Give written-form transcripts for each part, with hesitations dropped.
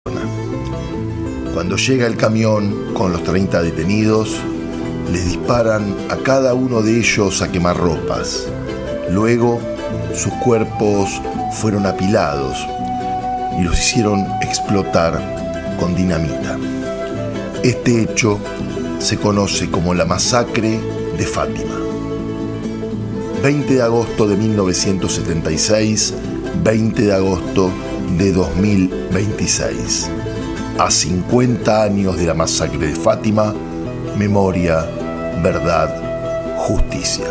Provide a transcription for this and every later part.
Cuando llega el camión con los 30 detenidos, les disparan a cada uno de ellos a quemarropas. Luego, sus cuerpos fueron apilados y los hicieron explotar con dinamita. Este hecho se conoce como la masacre de Fátima. 20 de agosto de 1976, 20 de agosto de 2026. A 50 años de la masacre de Fátima, memoria, verdad, justicia.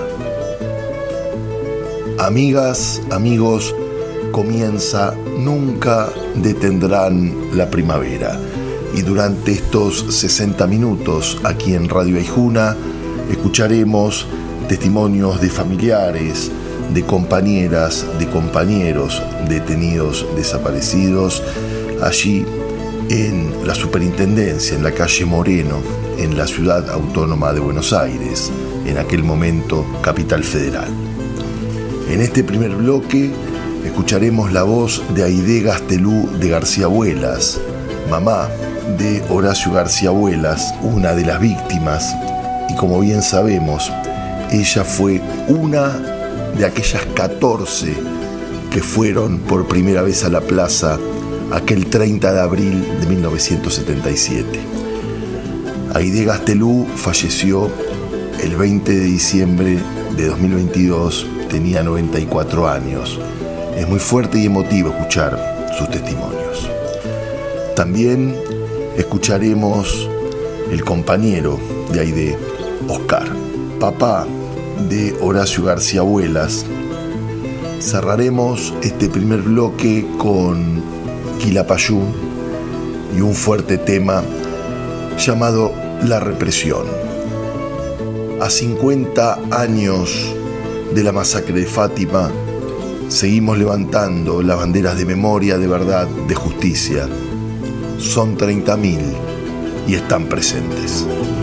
Amigas, amigos, comienza Nunca detendrán la primavera. Y durante estos 60 minutos aquí en Radio Aijuna escucharemos testimonios de familiares, de compañeras, de compañeros detenidos, desaparecidos, allí en la superintendencia, en la calle Moreno, en la ciudad autónoma de Buenos Aires, en aquel momento capital federal. En este primer bloque escucharemos la voz de Aide Gastelú de García Buelas, mamá de Horacio García Buelas, una de las víctimas, y como bien sabemos, ella fue una de aquellas 14 que fueron por primera vez a la plaza aquel 30 de abril de 1977. Aide Gastelú falleció el 20 de diciembre de 2022, tenía 94 años. Es muy fuerte y emotivo escuchar sus testimonios. También escucharemos el compañero de Aide, Oscar, papá de Horacio García Buelas. Cerraremos este primer bloque con Quilapayún y un fuerte tema llamado La represión. A 50 años de la masacre de Fátima, seguimos levantando las banderas de memoria, de verdad, de justicia. Son 30.000 y están presentes.